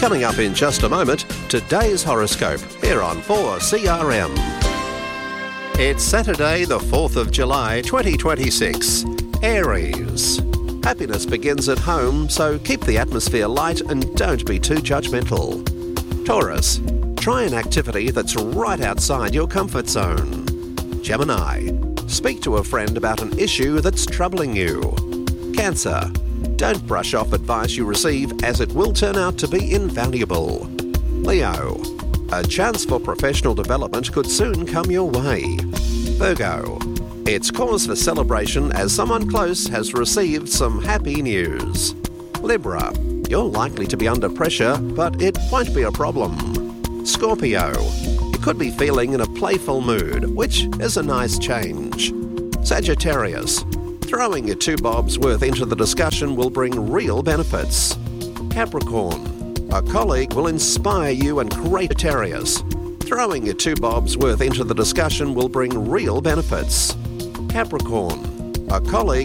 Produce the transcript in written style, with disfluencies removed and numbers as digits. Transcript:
Coming up in just a moment, today's horoscope here on 4CRM. It's Saturday, the 4th of July, 2026. Aries. Happiness begins at home, so keep the atmosphere light and don't be too judgmental. Taurus. Try an activity that's right outside your comfort zone. Gemini. Speak to a friend about an issue that's troubling you. Cancer. Don't brush off advice you receive, as it will turn out to be invaluable. Leo. A chance for professional development could soon come your way. Virgo. It's cause for celebration as someone close has received some happy news. Libra. You're likely to be under pressure, but it won't be a problem. Scorpio. You could be feeling in a playful mood, which is a nice change. Sagittarius. Throwing your 2 bobs worth into the discussion will bring real benefits. Capricorn. A colleague will inspire you and create Sagittarius. Throwing your 2 bobs worth into the discussion will bring real benefits. Capricorn. A colleague